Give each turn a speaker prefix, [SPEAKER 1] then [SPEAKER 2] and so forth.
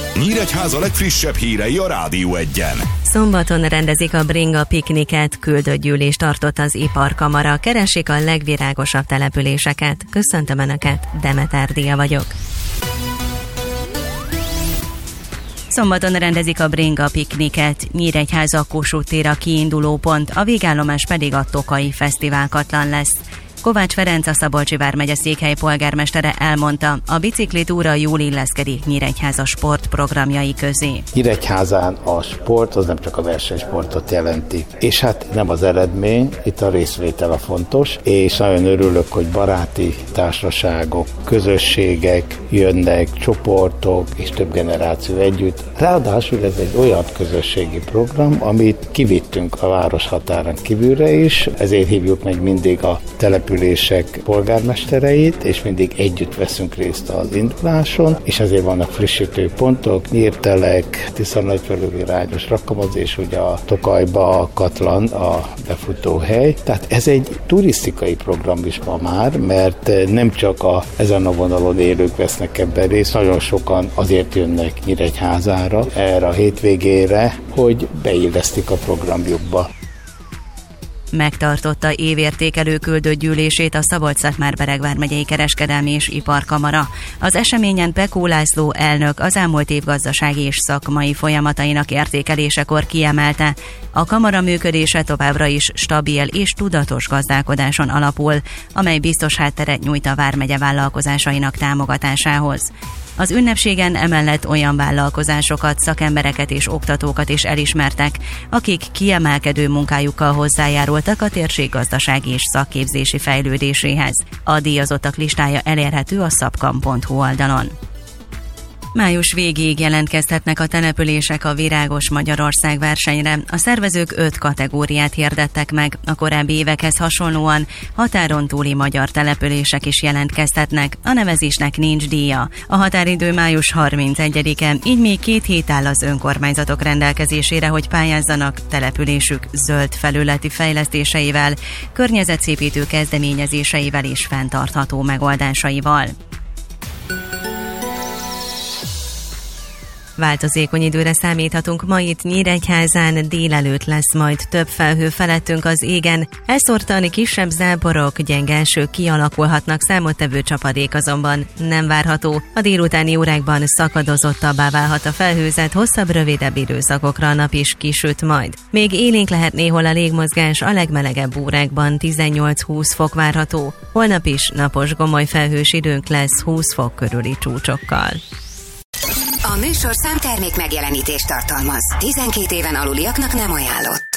[SPEAKER 1] Nyíregyháza legfrissebb hírei a Rádió Egyen.
[SPEAKER 2] Szombaton rendezik a Bringa pikniket, küldött gyűlést tartott az Iparkamara. Keresik a legvirágosabb településeket. Köszöntöm Önöket, Demeter Dia vagyok. Szombaton rendezik a Bringa pikniket, Nyíregyháza Kossuth tér a kiinduló pont, a végállomás pedig a Tokai Fesztiválkatlan lesz. Kovács Ferenc, a Szabolcsi vármegye székhely polgármestere elmondta, a biciklitúra jól illeszkedik Nyíregyháza sportprogramjai közé.
[SPEAKER 3] Nyíregyházán a sport az nem csak a versenysportot jelenti, és hát nem az eredmény, itt a részvétel a fontos, és nagyon örülök, hogy baráti társaságok, közösségek jönnek, csoportok és több generáció együtt. Ráadásul ez egy olyan közösségi program, amit kivittünk a város határán kívülre is, ezért hívjuk meg mindig a települések polgármestereit, és mindig együtt veszünk részt az induláson, és ezért vannak frissítő pontok, Nyírtelek, Tisza-Nagyföldövi irányos Rakamaz, és ugye a Tokajba a Katlan, a befutóhely. Tehát ez egy turisztikai program is ma már, mert nem csak ezen a vonalon élők vesznek ebben részt, nagyon sokan azért jönnek Nyíregyházára, erre a hétvégére, hogy beillesztik a programjukba.
[SPEAKER 2] Megtartotta évértékelő küldött gyűlését a Szabolcs-Szatmár-Bereg vármegyei kereskedelmi és iparkamara. Az eseményen Pekó László elnök az elmúlt év gazdasági és szakmai folyamatainak értékelésekor kiemelte, a kamara működése továbbra is stabil és tudatos gazdálkodáson alapul, amely biztos hátteret nyújt a vármegye vállalkozásainak támogatásához. Az ünnepségen emellett olyan vállalkozásokat, szakembereket és oktatókat is elismertek, akik kiemelkedő munkájukkal hozzájárultak a térség gazdasági és szakképzési fejlődéséhez. A díjazottak listája elérhető a szabkam.hu oldalon. Május végéig jelentkezhetnek a települések a Virágos Magyarország versenyre. A szervezők 5 kategóriát hirdettek meg. A korábbi évekhez hasonlóan határon túli magyar települések is jelentkezhetnek. A nevezésnek nincs díja. A határidő május 31-e, így még 2 hét áll az önkormányzatok rendelkezésére, hogy pályázzanak településük zöld felületi fejlesztéseivel, környezetszépítő kezdeményezéseivel és fenntartható megoldásaival. Változékony időre számíthatunk ma itt Nyíregyházán, délelőtt lesz majd több felhő felettünk az égen. Elszórtan kisebb záporok, gyenge esők kialakulhatnak, számottevő csapadék azonban nem várható. A délutáni órákban szakadozottabbá válhat a felhőzet, hosszabb, rövidebb időszakokra a nap is kisüt majd. Még élénk lehet néhol a légmozgás, a legmelegebb órákban 18-20 fok várható. Holnap is napos gomoly felhős időnk lesz 20 fok körüli csúcsokkal.
[SPEAKER 4] A műsorszám termék megjelenítést tartalmaz. 12 éven aluliaknak nem ajánlott.